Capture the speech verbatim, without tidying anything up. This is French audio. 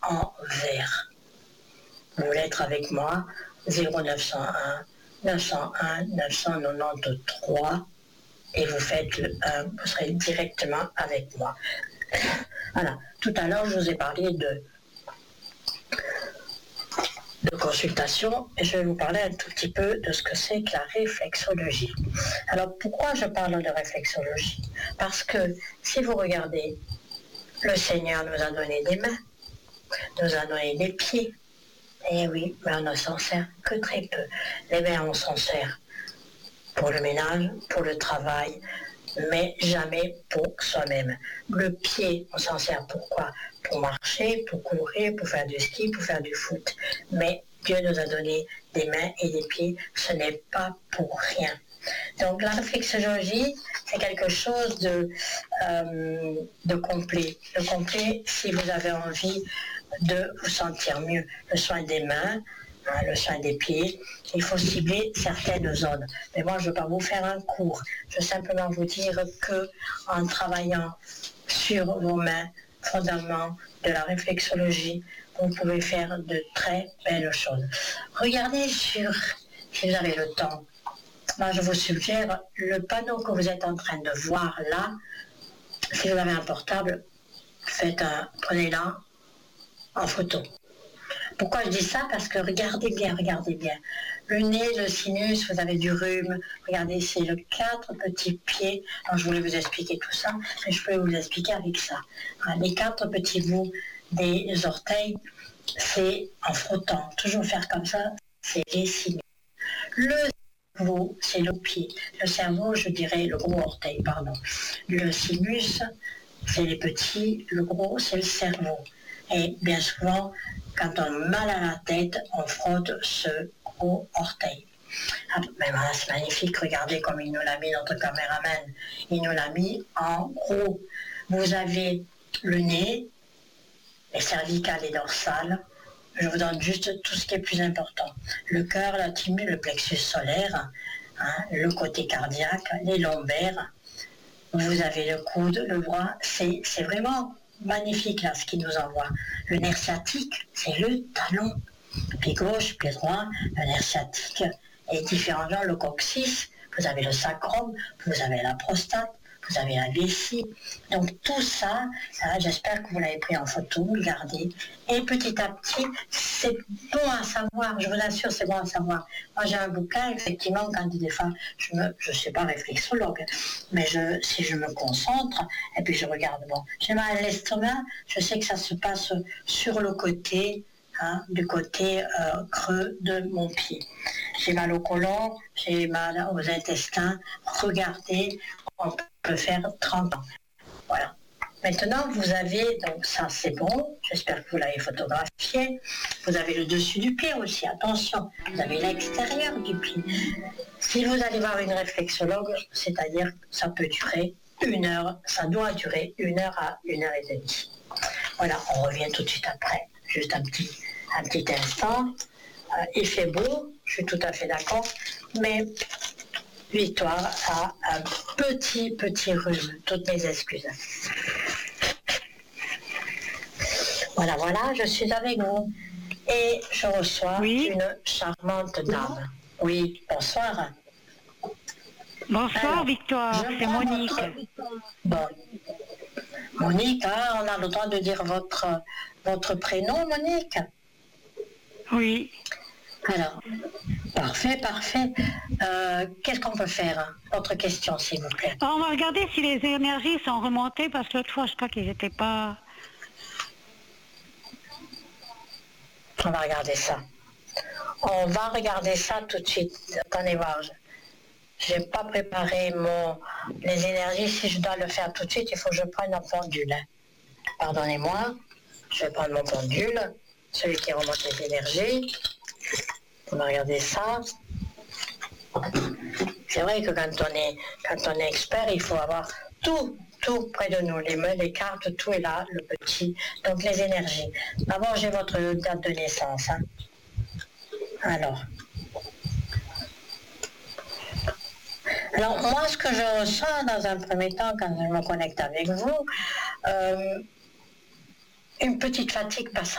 en vert. Vous voulez être avec moi, zéro neuf cent un, neuf cent un, neuf cent quatre-vingt-treize, et vous faites le un, vous serez directement avec moi. Voilà, tout à l'heure je vous ai parlé de, de consultation, et je vais vous parler un tout petit peu de ce que c'est que la réflexologie. Alors pourquoi je parle de réflexologie? Parce que si vous regardez, le Seigneur nous a donné des mains, nous a donné des pieds. Eh oui, mais on ne s'en sert que très peu. Les mains, on s'en sert pour le ménage, pour le travail, mais jamais pour soi-même. Le pied, on s'en sert pour quoi? Pour marcher, pour courir, pour faire du ski, pour faire du foot. Mais Dieu nous a donné des mains et des pieds, ce n'est pas pour rien. Donc la réflexologie, c'est quelque chose de, euh, de complet. De complet si vous avez envie de vous sentir mieux. Le soin des mains, hein, le soin des pieds, il faut cibler certaines zones. Mais moi, je ne veux pas vous faire un cours. Je veux simplement vous dire que en travaillant sur vos mains, fondamentalement de la réflexologie, vous pouvez faire de très belles choses. Regardez sur, si vous avez le temps, moi je vous suggère le panneau que vous êtes en train de voir là. Si vous avez un portable, faites un, prenez-la en photo. Pourquoi je dis ça? Parce que regardez bien, regardez bien. Le nez, le sinus, vous avez du rhume. Regardez, c'est le quatre petits pieds. Alors, je voulais vous expliquer tout ça, mais je peux vous l'expliquer avec ça. Les quatre petits bouts des orteils, c'est en frottant. Toujours faire comme ça, c'est les sinus. Le cerveau, c'est le pied. Le cerveau, je dirais le gros orteil, pardon. Le sinus, c'est les petits. Le gros, c'est le cerveau. Et bien souvent, quand on a mal à la tête, on frotte ce gros orteil. Ah, mais voilà, c'est magnifique, regardez comme il nous l'a mis, notre caméraman. Il nous l'a mis en gros. Vous avez le nez, les cervicales et dorsales. Je vous donne juste tout ce qui est plus important. Le cœur, la thymus, le plexus solaire, hein, le côté cardiaque, les lombaires. Vous avez le coude, le bras, c'est, c'est vraiment magnifique là ce qu'il nous envoie. Le nerf sciatique, c'est le talon. Pied gauche, pied droit, le nerf sciatique est différent. Le coccyx, vous avez le sacrum, vous avez la prostate, vous avez la vessie. Donc tout ça, ça j'espère que vous l'avez pris en photo, regardez. Et petit à petit, c'est bon à savoir, je vous assure, c'est bon à savoir. Moi j'ai un bouquin, effectivement, quand des fois, je ne je suis pas réflexologue, mais je, si je me concentre, et puis je regarde, bon, j'ai mal à l'estomac, je sais que ça se passe sur le côté, hein, du côté euh, creux de mon pied. J'ai mal au côlon, j'ai mal aux intestins, regardez, on peut faire trente ans. Voilà. Maintenant, vous avez, donc ça c'est bon, j'espère que vous l'avez photographié. Vous avez le dessus du pied aussi, attention. Vous avez l'extérieur du pied. Si vous allez voir une réflexologue, c'est-à-dire que ça peut durer une heure, ça doit durer une heure à une heure et demie. Voilà, on revient tout de suite après. Juste un petit, un petit instant. Euh, il fait beau, je suis tout à fait d'accord, mais Victoire a un petit, petit rhume. Toutes mes excuses. Voilà, voilà, je suis avec vous. Et je reçois oui. Une charmante dame. Oui, bonsoir. Bonsoir, alors, Victoire, c'est Monique. Votre... Bon. Monique, hein, on a le droit de dire votre, votre prénom, Monique? Oui. Alors, parfait, parfait. Euh, qu'est-ce qu'on peut faire? Autre question, s'il vous plaît. Alors, on va regarder si les énergies sont remontées, parce que l'autre fois, je crois qu'ils n'étaient pas... On va regarder ça. On va regarder ça tout de suite. Attendez voir. Je n'ai pas préparé mon... les énergies. Si je dois le faire tout de suite, il faut que je prenne un pendule. Pardonnez-moi. Je vais prendre mon pendule. Celui qui remonte les énergies. On va regarder ça. C'est vrai que quand on est, quand on est expert, il faut avoir tout, tout près de nous. Les mains, les cartes, tout est là, le petit. Donc les énergies. D'abord, j'ai votre date de naissance. Hein. Alors. Alors, moi, ce que je ressens dans un premier temps, quand je me connecte avec vous, euh, une petite fatigue